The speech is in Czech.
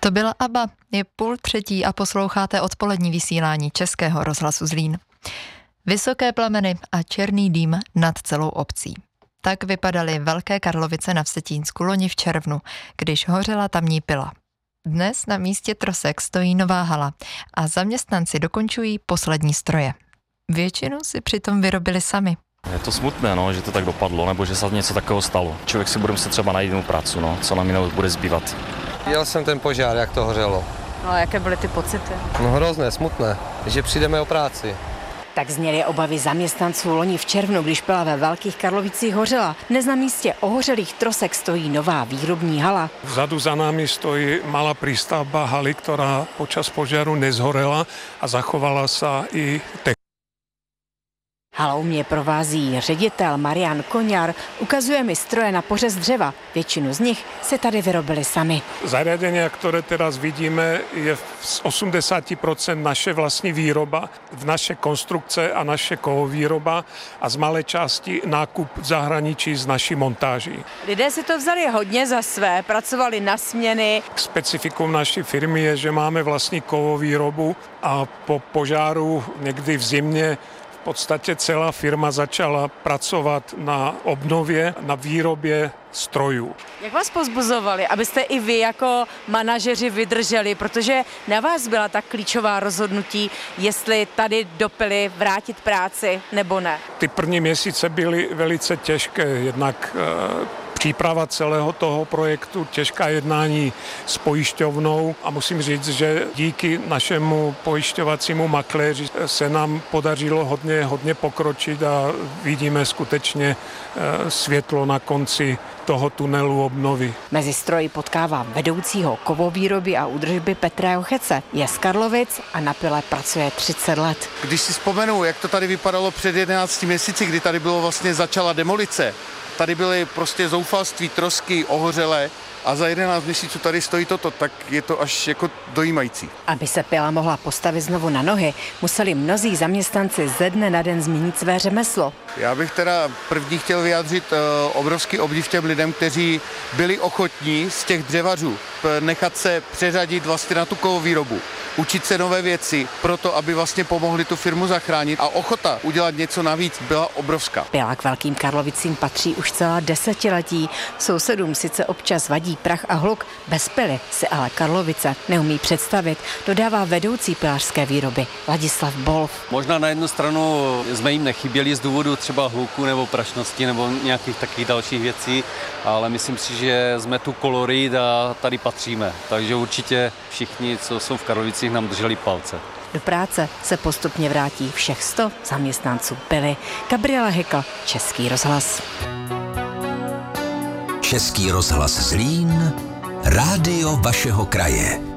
To byla ABBA, je 2:30 a posloucháte odpolední vysílání Českého rozhlasu Zlín. Vysoké plameny a černý dým nad celou obcí. Tak vypadaly Velké Karlovice na Vsetínsku loni v červnu, když hořela tamní pila. Dnes na místě trosek stojí nová hala a zaměstnanci dokončují poslední stroje. Většinu si přitom vyrobili sami. Je to smutné, že to tak dopadlo, nebo že se něco takového stalo. Člověk si bude muset třeba najít jinou práci, co nám jinou bude zbývat. Viděl jsem ten požár, jak to hořelo. No a jaké byly ty pocity? No hrozné, smutné, že přijdeme o práci. Tak zněly obavy zaměstnanců loni v červnu, když pila ve Velkých Karlovicích hořela. Dnes na místě ohořelých trosek stojí nová výrobní hala. Vzadu za námi stojí malá prístavba haly, ktorá počas požiaru nezhorela a zachovala sa i Halou mě provází ředitel Marian Koňar, ukazuje mi stroje na pořez dřeva. Většinu z nich se tady vyrobili sami. Zariadenia, ktoré teraz vidíme, je z 80% naše vlastní výroba, v naše konstrukce a naše kovovýroba a z malé části nákup v zahraničí z naší montáží. Lidé si to vzali hodně za své, pracovali na směny. Specifikum naší firmy je, že máme vlastní kovovýrobu a po požáru někdy v zimě v podstatě celá firma začala pracovat na obnově, na výrobě strojů. Jak vás povzbuzovali, abyste i vy jako manažeři vydrželi, protože na vás byla tak klíčová rozhodnutí, jestli tady do pily vrátit práci nebo ne? Ty první měsíce byly velice těžké, jednak příprava celého toho projektu, těžká jednání s pojišťovnou a musím říct, že díky našemu pojišťovacímu makléři se nám podařilo hodně pokročit a vidíme skutečně světlo na konci toho tunelu obnovy. Mezi stroji potkává vedoucího kovovýroby a údržby Petra Jochece. Je z Karlovic a na pile pracuje 30 let. Když si vzpomenu, jak to tady vypadalo před 11 měsíci, kdy tady bylo vlastně začala demolice, tady byly prostě zoufalství, trosky, ohořelé a za 11 měsíců tady stojí toto, tak je to až jako dojímající. Aby se pila mohla postavit znovu na nohy, museli mnozí zaměstnanci ze dne na den změnit své řemeslo. Já bych teda první chtěl vyjádřit obrovský obdiv těm lidem, kteří byli ochotní z těch dřevařů nechat se přeřadit vlastně na tu kovovýrobu, učit se nové věci, proto aby vlastně pomohli tu firmu zachránit a ochota udělat něco navíc byla obrovská. Pila k Velkým Karlovicím patří už celá desetiletí. Sousedům sice občas vadí prach a hluk, bez pily si ale Karlovice neumí představit, dodává vedoucí pilařské výroby Ladislav Bolf. Možná na jednu stranu jsme jim nechyběli z důvodu třeba hluku nebo prašnosti nebo nějakých takových dalších věcí, ale myslím si, že jsme tu kolorit a tady patříme. Takže určitě všichni, co jsou v Karlovicích, nám drželi palce. Do práce se postupně vrátí všech 100 zaměstnanců pily. Gabriela Hykl, Český rozhlas. Český rozhlas Zlín, rádio vašeho kraje.